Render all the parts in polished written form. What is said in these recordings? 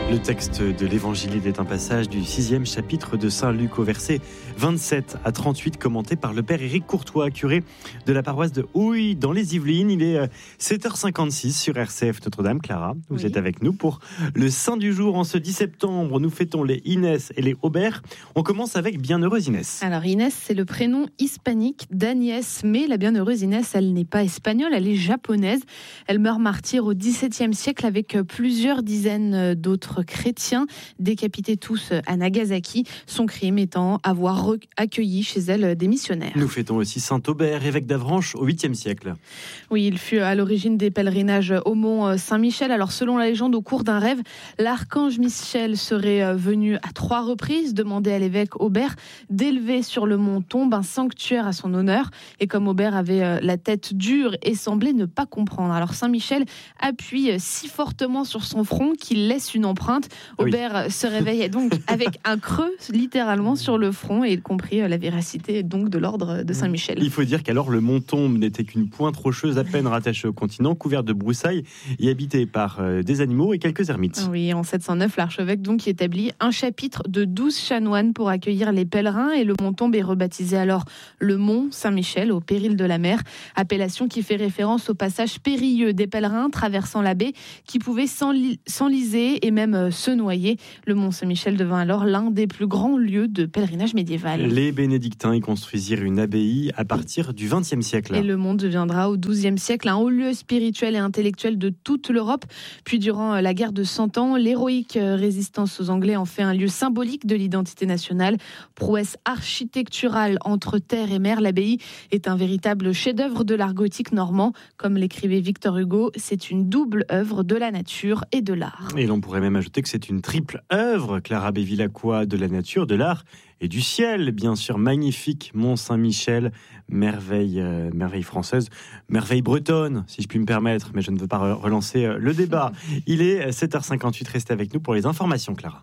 Le texte de l'Évangile est un passage du 6e chapitre de Saint Luc au verset 27 à 38, commenté par le Père Éric Courtois, curé de la paroisse de Houille dans les Yvelines. Il est 7h56 sur RCF Notre-Dame. Clara, vous êtes avec nous pour le Saint du jour. En ce 10 septembre, nous fêtons les Inès et les Aubert. On commence avec Bienheureuse Inès. Alors Inès, c'est le prénom hispanique d'Agnès, mais la Bienheureuse Inès, elle n'est pas espagnole, elle est japonaise. Elle meurt martyre au XVIIe siècle avec plusieurs dizaines d'autres chrétiens, décapités tous à Nagasaki, son crime étant avoir accueilli chez elle des missionnaires. Nous fêtons aussi Saint Aubert, évêque d'Avranches au 8e siècle. Oui, il fut à l'origine des pèlerinages au mont Saint-Michel. Alors selon la légende, au cours d'un rêve, l'archange Michel serait venu à 3 reprises demander à l'évêque Aubert d'élever sur le mont Tombe un sanctuaire à son honneur. Et comme Aubert avait la tête dure et semblait ne pas comprendre, alors Saint-Michel appuie si fortement sur son front qu'il laisse une empreinte. Aubert se réveille donc avec un creux littéralement sur le front et il comprit la véracité donc de l'ordre de Saint-Michel. Il faut dire qu'alors le mont Tombe n'était qu'une pointe rocheuse à peine rattachée au continent, couverte de broussailles et habitée par des animaux et quelques ermites. Oui, en 709, l'archevêque donc établit un chapitre de 12 chanoines pour accueillir les pèlerins et le mont Tombe est rebaptisé alors le mont Saint-Michel au péril de la mer, appellation qui fait référence au passage périlleux des pèlerins traversant la baie qui pouvaient s'enliser et même se noyer. Le mont Saint-Michel devint alors l'un des plus grands lieux de pèlerinage médiéval. Les bénédictins y construisirent une abbaye à partir du XXe siècle. Et le mont deviendra au XIIe siècle un haut lieu spirituel et intellectuel de toute l'Europe. Puis durant la guerre de 100 ans, l'héroïque résistance aux Anglais en fait un lieu symbolique de l'identité nationale. Prouesse architecturale entre terre et mer, l'abbaye est un véritable chef-d'œuvre de l'art gothique normand. Comme l'écrivait Victor Hugo, c'est une double œuvre de la nature et de l'art. Et l'on pourrait même ajouter que c'est une triple œuvre, Clara Bévilacqua, de la nature, de l'art et du ciel, bien sûr. Magnifique Mont Saint-Michel, merveille française, merveille bretonne, si je puis me permettre, mais je ne veux pas relancer le débat. Il est 7h58, restez avec nous pour les informations, Clara.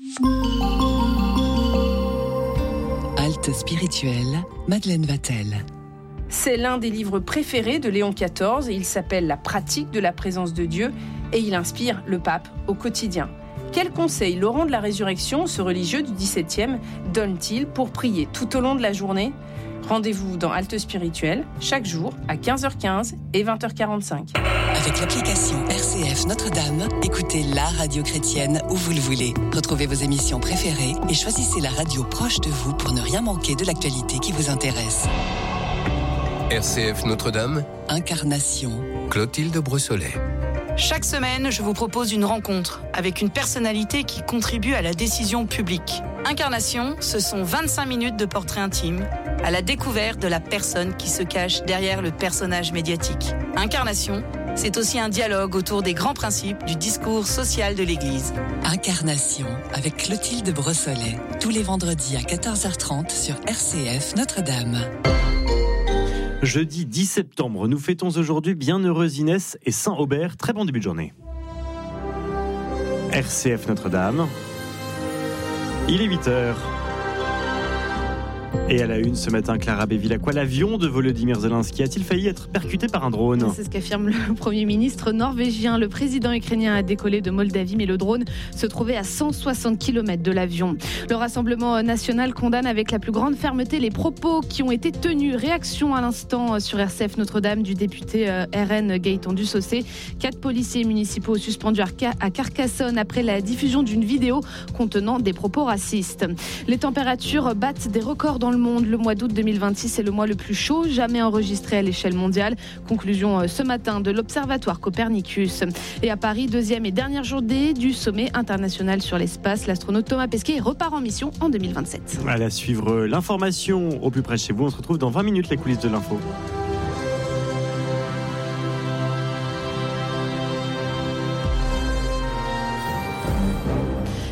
Halte spirituelle, Madeleine Vatel. C'est l'un des livres préférés de Léon XIV. Il s'appelle La pratique de la présence de Dieu et il inspire le pape au quotidien. Quels conseils Laurent de la Résurrection, ce religieux du XVIIe, donne-t-il pour prier tout au long de la journée ? Rendez-vous dans Halte Spirituelle, chaque jour à 15h15 et 20h45. Avec l'application RCF Notre-Dame, écoutez la radio chrétienne où vous le voulez. Retrouvez vos émissions préférées et choisissez la radio proche de vous pour ne rien manquer de l'actualité qui vous intéresse. RCF Notre-Dame, Incarnation, Clotilde Brossolet. Chaque semaine, je vous propose une rencontre avec une personnalité qui contribue à la décision publique. Incarnation, ce sont 25 minutes de portrait intime à la découverte de la personne qui se cache derrière le personnage médiatique. Incarnation, c'est aussi un dialogue autour des grands principes du discours social de l'Église. Incarnation avec Clotilde Brossolet, tous les vendredis à 14h30 sur RCF Notre-Dame. Jeudi 10 septembre, nous fêtons aujourd'hui Bienheureuse Inès et Saint Aubert. Très bon début de journée. RCF Notre-Dame. Il est 8h. Et à la une ce matin, Clara Bévilacqua, l'avion de Volodymyr Zelensky a-t-il failli être percuté par un drone ? C'est ce qu'affirme le Premier ministre norvégien. Le président ukrainien a décollé de Moldavie, mais le drone se trouvait à 160 km de l'avion. Le Rassemblement national condamne avec la plus grande fermeté les propos qui ont été tenus. Réaction à l'instant sur RCF Notre-Dame du député RN Gaëtan Dussaucé. 4 policiers municipaux suspendus à Carcassonne après la diffusion d'une vidéo contenant des propos racistes. Les températures battent des records dans le monde. Le mois d'août 2026 est le mois le plus chaud jamais enregistré à l'échelle mondiale. Conclusion ce matin de l'Observatoire Copernicus. Et à Paris, deuxième et dernière journée du sommet international sur l'espace. L'astronaute Thomas Pesquet repart en mission en 2027. Allez, à suivre l'information au plus près de chez vous. On se retrouve dans 20 minutes, les coulisses de l'info.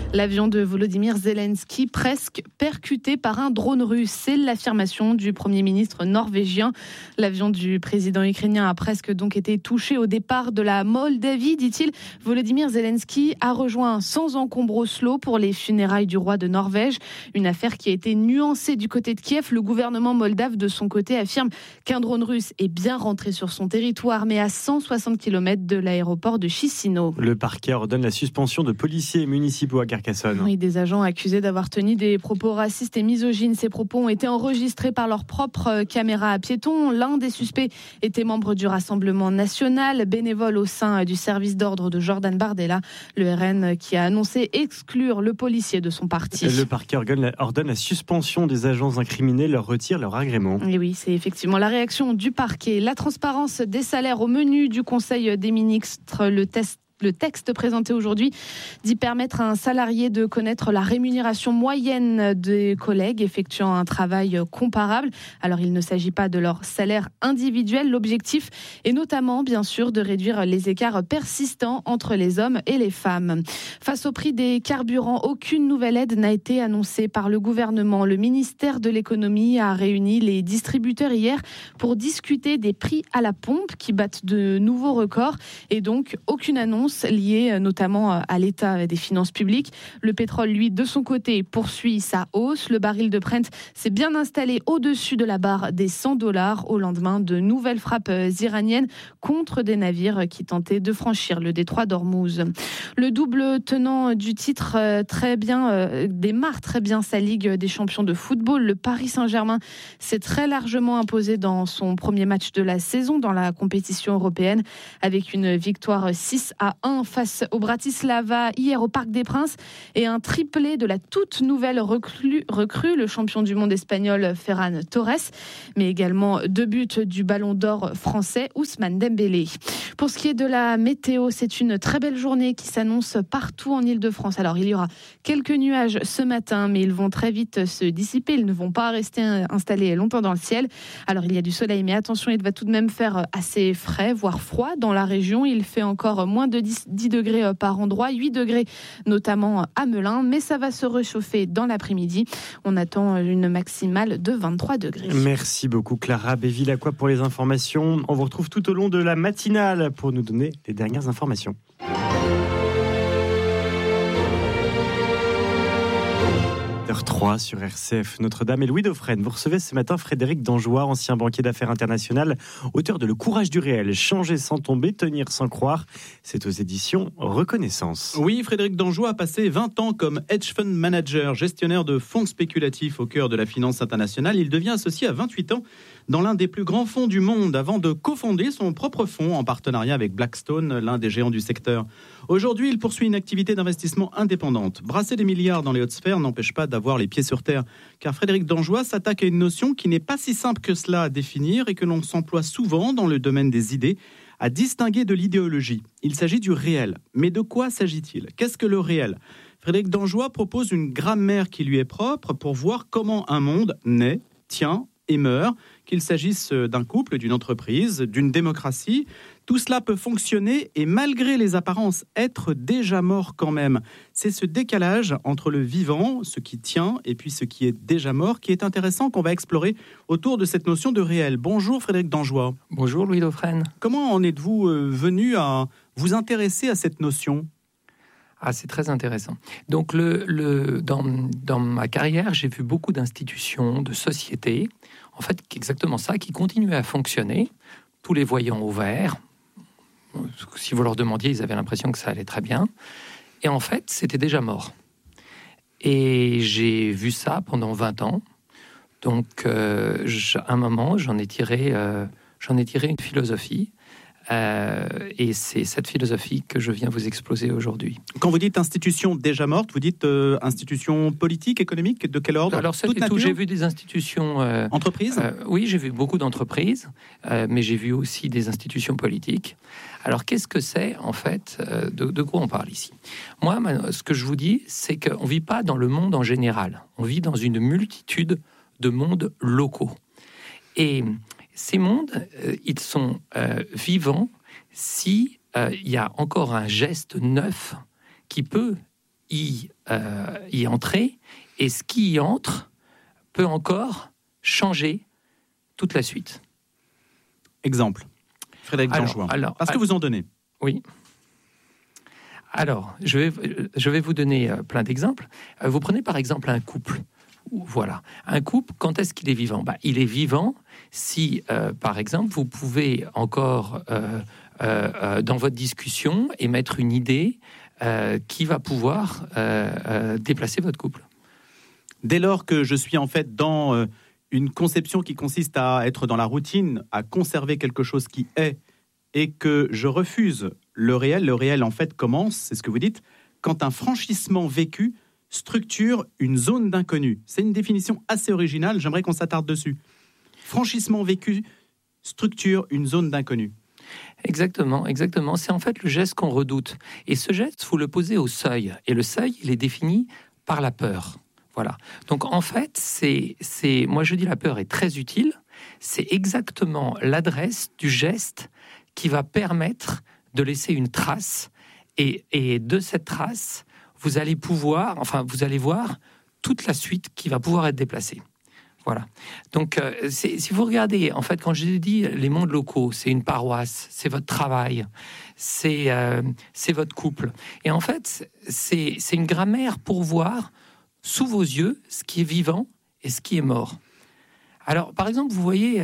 L'avion de Volodymyr Zelensky presque percuté par un drone russe. C'est l'affirmation du Premier ministre norvégien. L'avion du président ukrainien a presque donc été touché au départ de la Moldavie, dit-il. Volodymyr Zelensky a rejoint sans encombre Oslo pour les funérailles du roi de Norvège. Une affaire qui a été nuancée du côté de Kiev. Le gouvernement moldave, de son côté, affirme qu'un drone russe est bien rentré sur son territoire, mais à 160 km de l'aéroport de Chisinau. Le parquet ordonne la suspension de policiers municipaux à Carcassonne. Oui, des agents accusés d'avoir tenu des propos racistes et misogynes. Ces propos ont été enregistrés par leur propre caméra à piétons. L'un des suspects était membre du Rassemblement national, bénévole au sein du service d'ordre de Jordan Bardella, le RN qui a annoncé exclure le policier de son parti. Le parquet ordonne la suspension des agents incriminés, leur retire leur agrément. Et oui, c'est effectivement la réaction du parquet. La transparence des salaires au menu du Conseil des ministres, le texte présenté aujourd'hui dit permettre à un salarié de connaître la rémunération moyenne des collègues effectuant un travail comparable. Alors, il ne s'agit pas de leur salaire individuel. L'objectif est notamment, bien sûr, de réduire les écarts persistants entre les hommes et les femmes. Face au prix des carburants, aucune nouvelle aide n'a été annoncée par le gouvernement. Le ministère de l'économie a réuni les distributeurs hier pour discuter des prix à la pompe qui battent de nouveaux records et donc aucune annonce liée notamment à l'état des finances publiques. Le pétrole, lui, de son côté, poursuit sa hausse. Le baril de Brent s'est bien installé au-dessus de la barre des $100 au lendemain de nouvelles frappes iraniennes contre des navires qui tentaient de franchir le détroit d'Ormuz. Le double tenant du titre démarre très bien sa Ligue des champions de football. Le Paris Saint-Germain s'est très largement imposé dans son premier match de la saison dans la compétition européenne avec une victoire 6-1 face au Bratislava hier au Parc des Princes et un triplé de la toute nouvelle recrue, le champion du monde espagnol Ferran Torres, mais également 2 buts du Ballon d'Or français Ousmane Dembélé. Pour ce qui est de la météo, c'est une très belle journée qui s'annonce partout en Île-de-France. Alors, il y aura quelques nuages ce matin, mais ils vont très vite se dissiper. Ils ne vont pas rester installés longtemps dans le ciel. Alors, il y a du soleil, mais attention, il va tout de même faire assez frais, voire froid dans la région. Il fait encore moins de 10 degrés par endroit, 8 degrés notamment à Melun, mais ça va se réchauffer dans l'après-midi. On attend une maximale de 23 degrés. Merci beaucoup Clara Béville-Lacroix pour les informations. On vous retrouve tout au long de la matinale pour nous donner les dernières informations. 3 sur RCF Notre-Dame et Louis Dauphren. Vous recevez ce matin Frédéric Danjois, ancien banquier d'affaires international, auteur de Le courage du réel, changer sans tomber, tenir sans croire. C'est aux éditions Reconnaissance. Oui, Frédéric Danjois a passé 20 ans comme hedge fund manager, gestionnaire de fonds spéculatifs au cœur de la finance internationale. Il devient associé à 28 ans dans l'un des plus grands fonds du monde avant de cofonder son propre fonds en partenariat avec Blackstone, l'un des géants du secteur. Aujourd'hui, il poursuit une activité d'investissement indépendante. Brasser des milliards dans les hautes sphères n'empêche pas d'avoir les pieds sur terre, car Frédéric Danjois s'attaque à une notion qui n'est pas si simple que cela à définir et que l'on s'emploie souvent dans le domaine des idées, à distinguer de l'idéologie. Il s'agit du réel. Mais de quoi s'agit-il ? Qu'est-ce que le réel ? Frédéric Danjois propose une grammaire qui lui est propre pour voir comment un monde naît, tient et meurt, qu'il s'agisse d'un couple, d'une entreprise, d'une démocratie. Tout cela peut fonctionner et malgré les apparences, être déjà mort quand même. C'est ce décalage entre le vivant, ce qui tient, et puis ce qui est déjà mort, qui est intéressant, qu'on va explorer autour de cette notion de réel. Bonjour Frédéric Danjois. Bonjour Louis Dauphren. Comment en êtes-vous venu à vous intéresser à cette notion ? Ah, c'est très intéressant. Donc, dans ma carrière, j'ai vu beaucoup d'institutions, de sociétés, en fait, exactement ça, qui continuaient à fonctionner, tous les voyants au vert. Si vous leur demandiez, ils avaient l'impression que ça allait très bien. Et en fait, c'était déjà mort. Et j'ai vu ça pendant 20 ans. Donc, à un moment, j'en ai tiré une philosophie. Et c'est cette philosophie que je viens vous exposer aujourd'hui. Quand vous dites institution déjà morte, vous dites institution politique, économique, de quel ordre ? Alors ça, tout, j'ai vu des institutions... entreprises ? Oui, j'ai vu beaucoup d'entreprises, mais j'ai vu aussi des institutions politiques. Alors qu'est-ce que c'est, en fait, de quoi on parle ici ? Moi, ce que je vous dis, c'est qu'on ne vit pas dans le monde en général. On vit dans une multitude de mondes locaux. Et... ces mondes, ils sont vivants si il y a encore un geste neuf qui peut y entrer, et ce qui y entre peut encore changer toute la suite. Exemple. Frédéric Jeanjouin. Parce que vous en donnez. Oui. Alors, je vais vous donner plein d'exemples. Vous prenez par exemple un couple. Voilà. Un couple, quand est-ce qu'il est vivant ? Il est vivant si, par exemple, vous pouvez encore, dans votre discussion, émettre une idée qui va pouvoir déplacer votre couple. Dès lors que je suis en fait dans une conception qui consiste à être dans la routine, à conserver quelque chose qui est, et que je refuse le réel en fait commence, c'est ce que vous dites, quand un franchissement vécu structure une zone d'inconnu. C'est une définition assez originale, j'aimerais qu'on s'attarde dessus. Franchissement vécu structure une zone d'inconnu. Exactement. C'est en fait le geste qu'on redoute. Et ce geste, il faut le poser au seuil. Et le seuil, il est défini par la peur. Voilà. Donc en fait, moi je dis la peur est très utile. C'est exactement l'adresse du geste qui va permettre de laisser une trace. Et de cette trace, vous allez voir toute la suite qui va pouvoir être déplacée. Voilà. Donc, si vous regardez, en fait, quand je dis les mondes locaux, c'est une paroisse, c'est votre travail, c'est votre couple. Et en fait, c'est une grammaire pour voir sous vos yeux ce qui est vivant et ce qui est mort. Alors, par exemple, vous voyez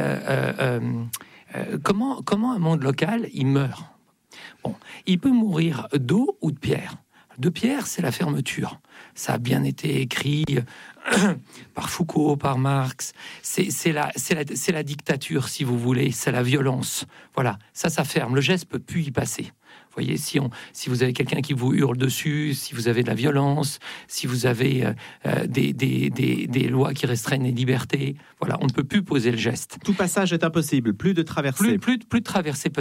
comment un monde local, il meurt. Bon, il peut mourir d'eau ou de pierre. De pierre, c'est la fermeture. Ça a bien été écrit par Foucault, par Marx. C'est la dictature, si vous voulez. C'est la violence. Voilà, ça ferme. Le geste peut plus y passer. Vous voyez, si vous avez quelqu'un qui vous hurle dessus, si vous avez de la violence, si vous avez des lois qui restreignent les libertés, voilà, on ne peut plus poser le geste. Tout passage est impossible. Plus de traversée. Plus de traversée possible.